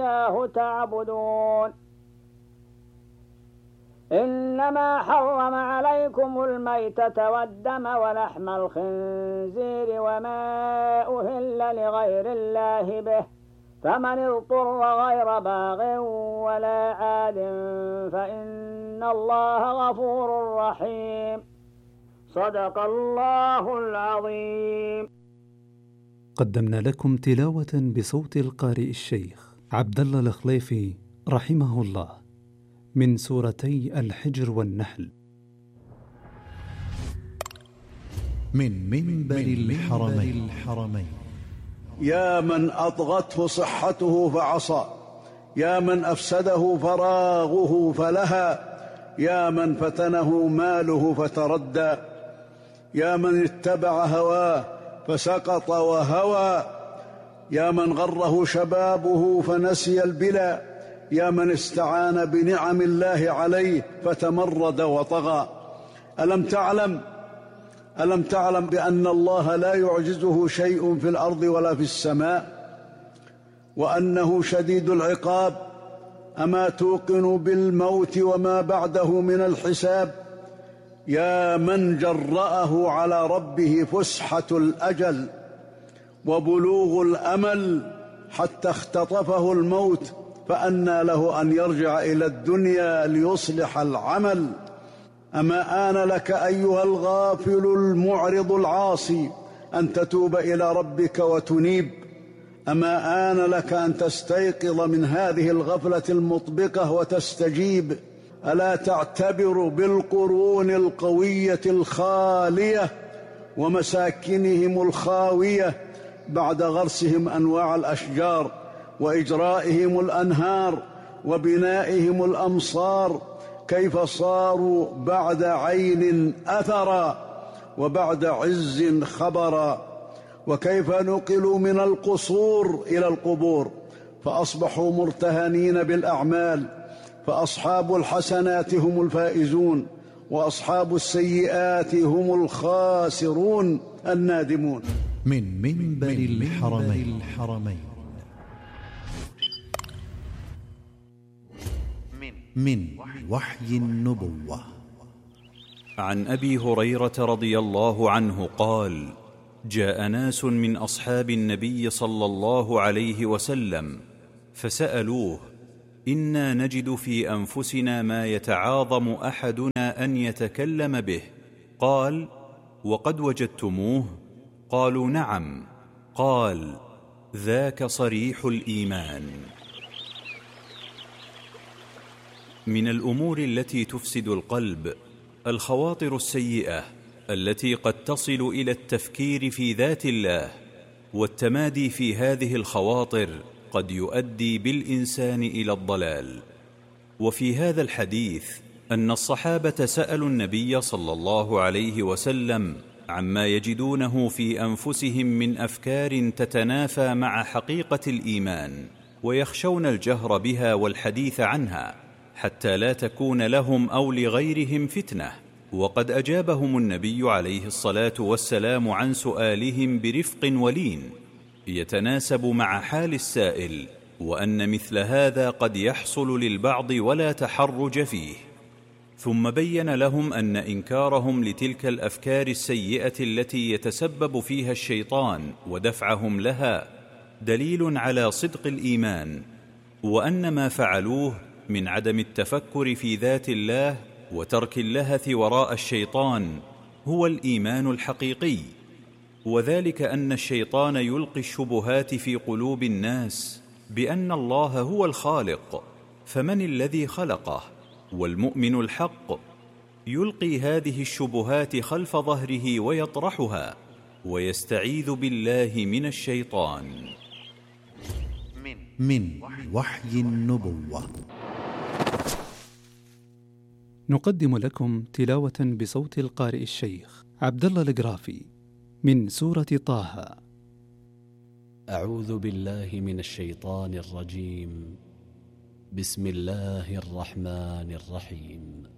إياه تعبدون. إنما حرم عليكم الميتة والدم ولحم الخنزير وما أهل لغير الله به، فمن اضطر غير باغ ولا عاد فإن الله غفور رحيم. صدق الله العظيم. قدمنا لكم تلاوة بصوت القارئ الشيخ عبد الله الخليفي رحمه الله من سورتي الحجر والنحل. من منبر الحرمين. يا من أطغته صحته فعصى، يا من أفسده فراغه فلهى، يا من فتنه ماله فتردى، يا من اتبع هواه فسقط وهوى، يا من غره شبابه فنسي البلا، يا من استعان بنعم الله عليه فتمرد وطغى. ألم تعلم بأن الله لا يعجزه شيء في الأرض ولا في السماء، وأنه شديد العقاب؟ أما توقن بالموت وما بعده من الحساب؟ يا من جرأه على ربه فسحة الأجل وبلوغ الأمل حتى اختطفه الموت، فأنى له أن يرجع إلى الدنيا ليصلح العمل؟ أما آن لك أيها الغافل المعرض العاصي أن تتوب إلى ربك وتنيب؟ أما آن لك أن تستيقظ من هذه الغفلة المطبقة وتستجيب؟ ألا تعتبر بالقرون القوية الخالية ومساكنهم الخاوية بعد غرسهم أنواع الأشجار وإجرائهم الأنهار وبنائهم الأمصار، كيف صاروا بعد عين أثرا وبعد عز خبرا، وكيف نقلوا من القصور إلى القبور فأصبحوا مرتهنين بالأعمال. فأصحاب الحسنات هم الفائزون، وأصحاب السيئات هم الخاسرون النادمون. من منبر الحرمين. من وحي النبوة. عن أبي هريرة رضي الله عنه قال: جاء ناس من أصحاب النبي صلى الله عليه وسلم فسألوه: إنا نجد في أنفسنا ما يتعاظم أحدنا أن يتكلم به. قال: وقد وجدتموه؟ قالوا: نعم. قال: ذاك صريح الإيمان. من الأمور التي تفسد القلب الخواطر السيئة التي قد تصل إلى التفكير في ذات الله، والتمادي في هذه الخواطر قد يؤدي بالإنسان إلى الضلال. وفي هذا الحديث أن الصحابة سألوا النبي صلى الله عليه وسلم عما يجدونه في أنفسهم من أفكار تتنافى مع حقيقة الإيمان، ويخشون الجهر بها والحديث عنها حتى لا تكون لهم أو لغيرهم فتنة. وقد أجابهم النبي عليه الصلاة والسلام عن سؤالهم برفق ولين يتناسب مع حال السائل، وأن مثل هذا قد يحصل للبعض ولا تحرج فيه. ثم بين لهم أن إنكارهم لتلك الأفكار السيئة التي يتسبب فيها الشيطان ودفعهم لها دليل على صدق الإيمان، وأن ما فعلوه من عدم التفكر في ذات الله وترك اللهث وراء الشيطان هو الإيمان الحقيقي. وذلك أن الشيطان يلقي الشبهات في قلوب الناس بأن الله هو الخالق، فمن الذي خلقه؟ والمؤمن الحق يلقي هذه الشبهات خلف ظهره ويطرحها ويستعيذ بالله من الشيطان. من وحي النبوة. نقدم لكم تلاوة بصوت القارئ الشيخ عبد الله القرافي من سورة طه. أعوذ بالله من الشيطان الرجيم. بسم الله الرحمن الرحيم.